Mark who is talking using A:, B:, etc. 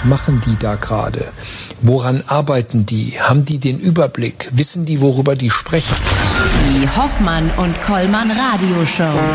A: Was machen die da gerade? Woran arbeiten die? Haben die den Überblick? Wissen die, worüber die sprechen?
B: Die Hoffmann und Kollmann Radioshow.